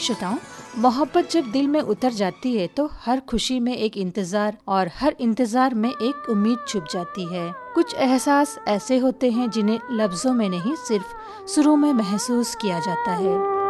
श्रोताओं, मोहब्बत जब दिल में उतर जाती है तो हर खुशी में एक इंतजार और हर इंतजार में एक उम्मीद छुप जाती है। कुछ एहसास ऐसे होते हैं जिन्हें लफ्जों में नहीं, सिर्फ सुरों में महसूस किया जाता है।